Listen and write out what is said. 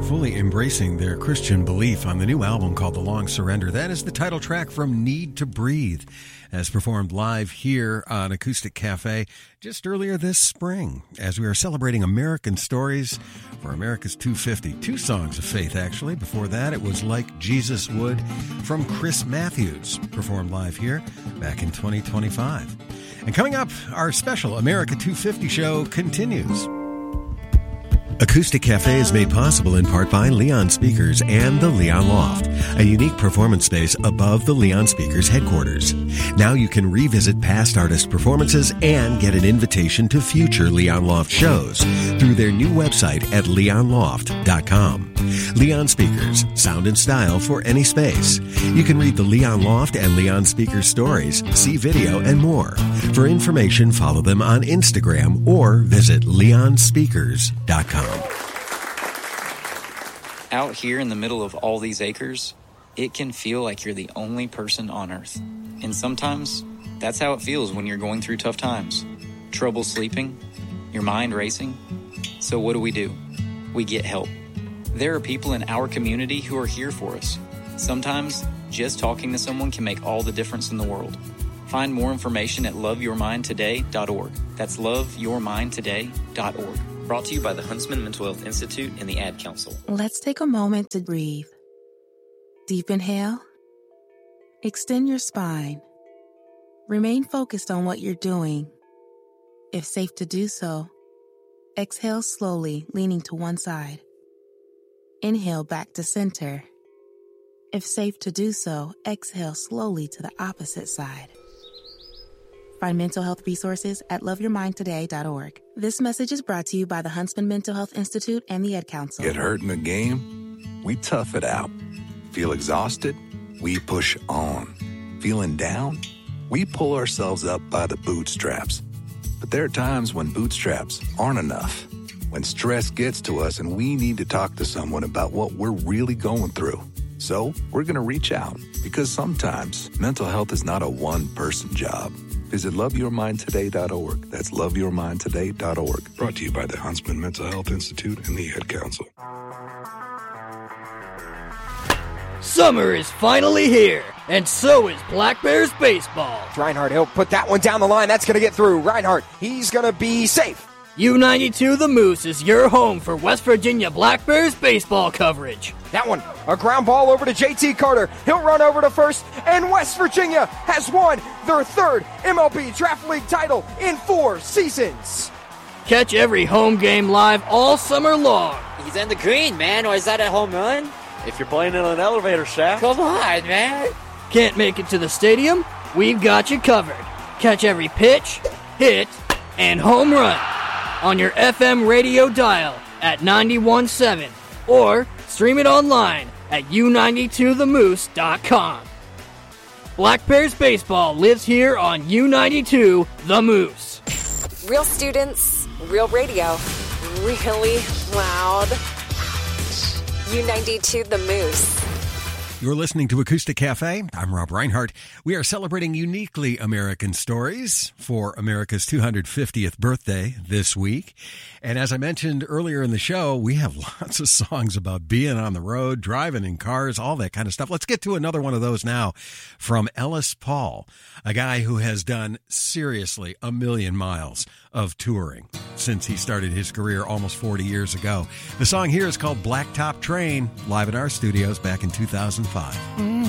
fully embracing their Christian belief on the new album called The Long Surrender. That is the title track from Need to Breathe, as performed live here on Acoustic Cafe just earlier this spring, as we are celebrating American Stories for America's 250. 2 songs of faith, actually. Before that, it was Like Jesus Would from Chris Matthews, performed live here back in 2025. And coming up, our special America 250 show continues. Acoustic Cafe is made possible in part by Leon Speakers and the Leon Loft, a unique performance space above the Leon Speakers headquarters. Now you can revisit past artist performances and get an invitation to future Leon Loft shows through their new website at leonloft.com. Leon Speakers, sound and style for any space. You can read the Leon Loft and Leon Speakers stories, see video, and more. For information, follow them on Instagram or visit leonspeakers.com. Out here in the middle of all these acres, it can feel like you're the only person on Earth. And sometimes, that's how it feels when you're going through tough times. Trouble sleeping, your mind racing. So what do? We get help. There are people in our community who are here for us. Sometimes, just talking to someone can make all the difference in the world. Find more information at loveyourmindtoday.org. That's loveyourmindtoday.org. Brought to you by the Huntsman Mental Health Institute and the Ad Council. Let's take a moment to breathe. Deep inhale. Extend your spine. Remain focused on what you're doing. If safe to do so, exhale slowly, leaning to one side. Inhale back to center. If safe to do so, exhale slowly to the opposite side. Find mental health resources at loveyourmindtoday.org. This message is brought to you by the Huntsman Mental Health Institute and the Ad Council. Get hurt in the game? We tough it out. Feel exhausted? We push on. Feeling down? We pull ourselves up by the bootstraps. But there are times when bootstraps aren't enough. When stress gets to us and we need to talk to someone about what we're really going through. So we're going to reach out, because sometimes mental health is not a one-person job. Visit loveyourmindtoday.org. That's loveyourmindtoday.org. Brought to you by the Huntsman Mental Health Institute and the Ad Council. Summer is finally here, and so is Black Bears baseball. Reinhardt, he'll put that one down the line. That's going to get through. Reinhardt, he's going to be safe. U92 The Moose is your home for West Virginia Black Bears baseball coverage. That one, a ground ball over to JT Carter. He'll run over to first, and West Virginia has won their 3rd MLB Draft League title in 4 seasons. Catch every home game live all summer long. He's in the green, man, or is that a home run? If you're playing in an elevator shaft. Come on, man. Can't make it to the stadium? We've got you covered. Catch every pitch, hit, and home run on your FM radio dial at 91.7 or stream it online at u92themoose.com. Black Bears baseball lives here on U92 The Moose. Real students, real radio, really loud. U92 The Moose. You're listening to Acoustic Cafe. I'm Rob Reinhardt. We are celebrating uniquely American stories for America's 250th birthday this week. And as I mentioned earlier in the show, we have lots of songs about being on the road, driving in cars, all that kind of stuff. Let's get to another one of those now from Ellis Paul, a guy who has done seriously 1 million miles of touring since he started his career almost 40 years ago. The song here is called Blacktop Train, live in our studios back in 2005.